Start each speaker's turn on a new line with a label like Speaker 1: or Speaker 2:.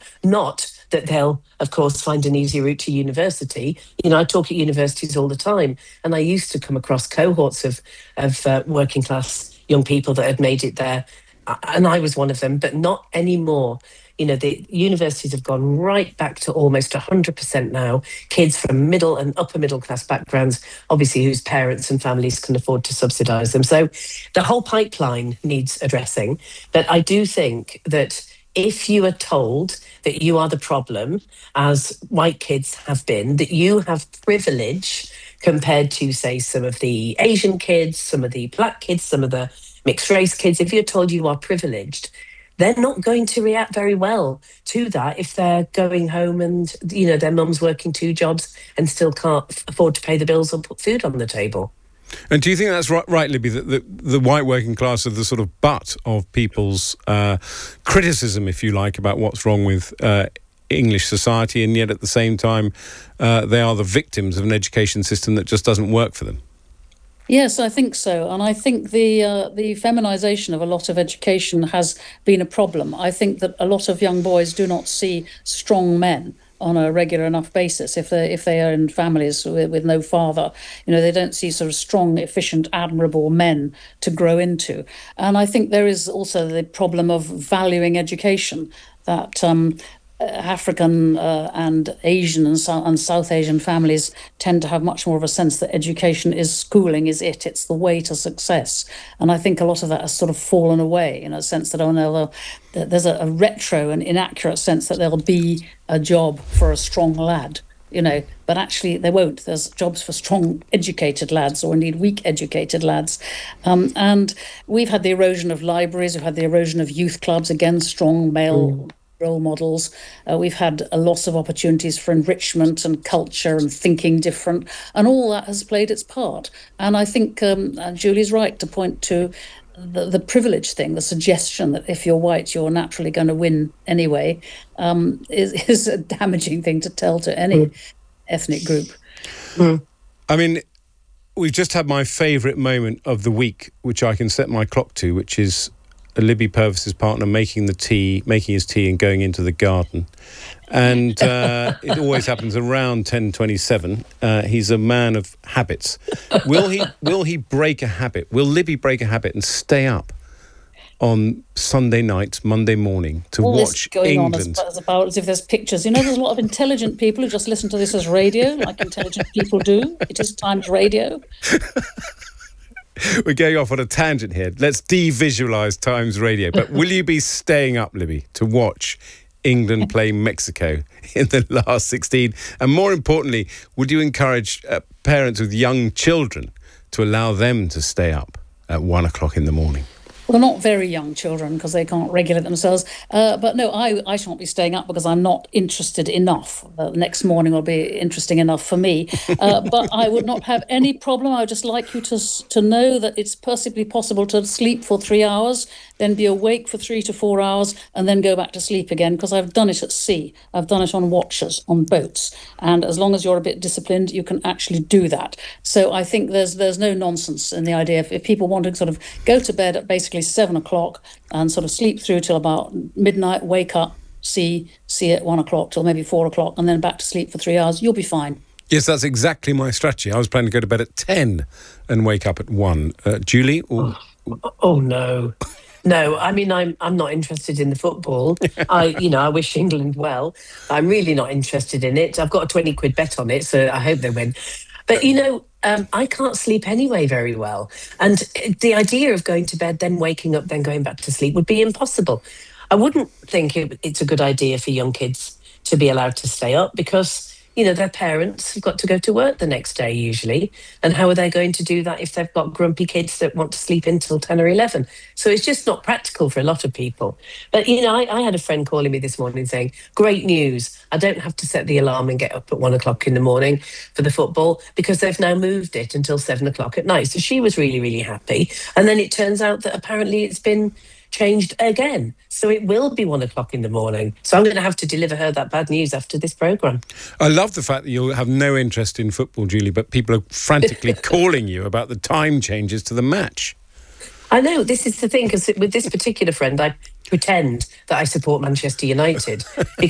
Speaker 1: Not that they'll, of course, find an easy route to university. I talk at universities all the time, and I used to come across cohorts of working class young people that had made it there, and I was one of them, but not anymore. The universities have gone right back to almost 100% now. Kids from middle and upper middle class backgrounds, obviously whose parents and families can afford to subsidise them. So the whole pipeline needs addressing. But I do think that if you are told that you are the problem, as white kids have been, that you have privilege compared to, say, some of the Asian kids, some of the black kids, some of the mixed race kids, if you're told you are privileged, they're not going to react very well to that if they're going home and, their mum's working 2 jobs and still can't afford to pay the bills or put food on the table.
Speaker 2: And do you think that's right, Libby, that the white working class are the sort of butt of people's criticism, if you like, about what's wrong with English society, and yet at the same time they are the victims of an education system that just doesn't work for them?
Speaker 3: Yes, I think so. And I think the feminisation of a lot of education has been a problem. I think that a lot of young boys do not see strong men on a regular enough basis. If they are in families with no father, they don't see sort of strong, efficient, admirable men to grow into. And I think there is also the problem of valuing education, that African and Asian and South Asian families tend to have much more of a sense that education is schooling, it's the way to success. And I think a lot of that has sort of fallen away, in a sense that there's a retro and inaccurate sense that there'll be a job for a strong lad, but actually they won't. There's jobs for strong educated lads, or indeed weak educated lads. And we've had the erosion of libraries, we've had the erosion of youth clubs, again, strong male role models. We've had a loss of opportunities for enrichment and culture and thinking different, and all that has played its part. And I think Julie's right to point to the privilege thing, the suggestion that if you're white, you're naturally going to win anyway, is a damaging thing to tell to any ethnic group.
Speaker 2: I mean, we've just had my favourite moment of the week, which I can set my clock to, which is Libby Purvis's partner making his tea and going into the garden. And it always happens around 10:27. He's a man of habits. Will he break a habit? Will Libby break a habit and stay up on Sunday night, Monday morning to watch England?
Speaker 3: About as if there's pictures. There's a lot of intelligent people who just listen to this as radio, like intelligent people do. It is Times Radio.
Speaker 2: We're going off on a tangent here. Let's de-visualise Times Radio. But will you be staying up, Libby, to watch England play Mexico in the last 16? And more importantly, would you encourage parents with young children to allow them to stay up at 1 o'clock in the morning?
Speaker 3: Well, not very young children, because they can't regulate themselves. But no, I shan't be staying up because I'm not interested enough. The next morning will be interesting enough for me. But I would not have any problem. I would just like you to know that it's perfectly possible to sleep for 3 hours, then be awake for 3 to 4 hours, and then go back to sleep again, because I've done it at sea. I've done it on watches, on boats. And as long as you're a bit disciplined, you can actually do that. So I think there's no nonsense in the idea. If people want to sort of go to bed at basically 7 o'clock and sort of sleep through till about midnight, wake up, see at 1 o'clock till maybe 4 o'clock, and then back to sleep for 3 hours, you'll be fine.
Speaker 2: Yes, that's exactly my strategy. I was planning to go to bed at 10 and wake up at 1. Julie?
Speaker 1: Oh, no. No, I mean, I'm not interested in the football. I wish England well. I'm really not interested in it. I've got a 20 quid bet on it, so I hope they win. But, I can't sleep anyway very well. And the idea of going to bed, then waking up, then going back to sleep would be impossible. I wouldn't think it's a good idea for young kids to be allowed to stay up, because their parents have got to go to work the next day usually. And how are they going to do that if they've got grumpy kids that want to sleep until 10 or 11? So it's just not practical for a lot of people. But, I had a friend calling me this morning saying, great news, I don't have to set the alarm and get up at 1 o'clock in the morning for the football, because they've now moved it until 7 o'clock at night. So she was really, really happy. And then it turns out that apparently it's been changed again. So it will be 1 o'clock in the morning. So I'm going to have to deliver her that bad news after this programme.
Speaker 2: I love the fact that you'll have no interest in football, Julie, but people are frantically calling you about the time changes to the match.
Speaker 1: I know, this is the thing, because with this particular friend, I pretend that I support Manchester United